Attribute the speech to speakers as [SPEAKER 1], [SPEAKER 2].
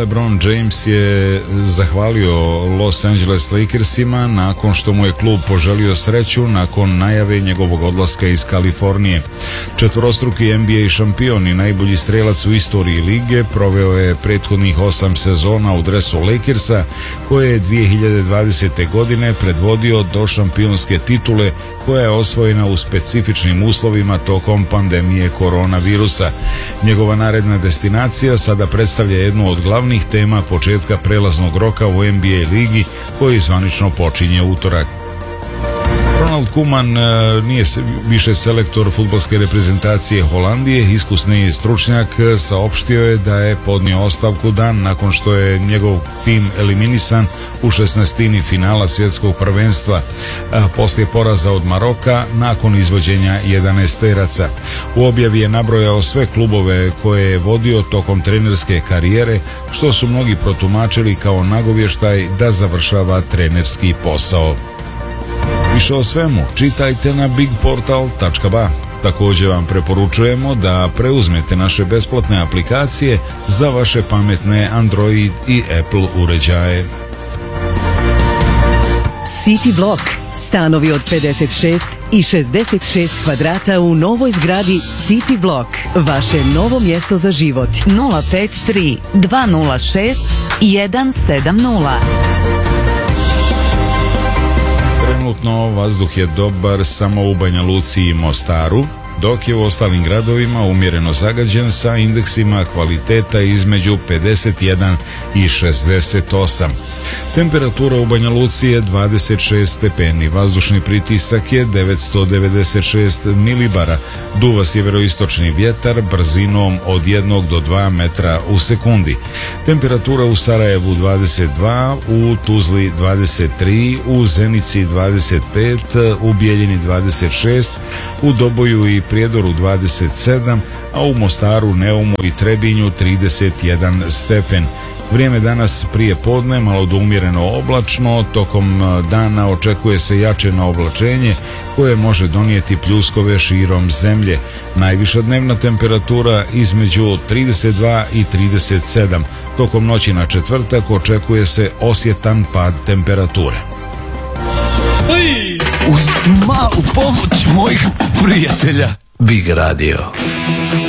[SPEAKER 1] LeBron James je zahvalio Los Angeles Lakersima nakon što mu je klub poželio sreću nakon najave njegovog odlaska iz Kalifornije. Četvorostruki NBA šampion i najbolji strelac u istoriji lige proveo je prethodnih 8 sezona u dresu Lakersa, koje je 2020. godine predvodio do šampionske titule koja je osvojena u specifičnim uslovima tokom pandemije koronavirusa. Njegova naredna destinacija sada predstavlja jednu od glavnih tema početka prelaznog roka u NBA ligi koji zvanično počinje utorak. Ronald Koeman nije više selektor fudbalske reprezentacije Holandije. Iskusni stručnjak saopštio je da je podnio ostavku dan nakon što je njegov tim eliminisan u 16. finala svjetskog prvenstva poslije poraza od Maroka nakon izvođenja 11-teraca. U objavi je nabrojao sve klubove koje je vodio tokom trenerske karijere, što su mnogi protumačili kao nagovještaj da završava trenerski posao. Više o svemu čitajte na bigportal.ba. Također vam preporučujemo da preuzmete naše besplatne aplikacije za vaše pametne Android i Apple uređaje.
[SPEAKER 2] City Block. Stanovi od 56 i 66 kvadrata u novoj zgradi City Block. Vaše novo mjesto za život. 053 206 170.
[SPEAKER 1] Trenutno vazduh je dobar samo u Banja Luci i Mostaru, dok je u ostalim gradovima umjereno zagađen sa indeksima kvaliteta između 51 i 68. Temperatura u Banja Luci je 26 stepeni, vazdušni pritisak je 996 milibara, duva sjeveroistočni vjetar brzinom od 1 do 2 metra u sekundi. Temperatura u Sarajevu 22, u Tuzli 23, u Zenici 25, u Bijeljini 26, u Doboju i Prijedoru 27, a u Mostaru, Neumu i Trebinju 31 stepen. Vrijeme danas prije podne malo do umjereno oblačno, tokom dana očekuje se jačeno oblačenje koje može donijeti pljuskove širom zemlje. Najviša dnevna temperatura između 32 i 37. Tokom noći na četvrtak očekuje se osjetan pad temperature.
[SPEAKER 3] Uz malu pomoć mojih prijatelja Big Radio.